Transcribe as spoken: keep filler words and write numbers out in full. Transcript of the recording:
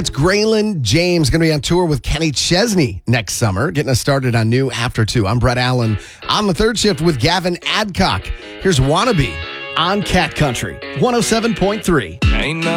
That's Graylin James, going to be on tour with Kenny Chesney next summer, getting us started on New After two. I'm Brett Allen on the third shift with Gavin Adcock. Here's Wannabe on Cat Country one oh seven point three. Ain't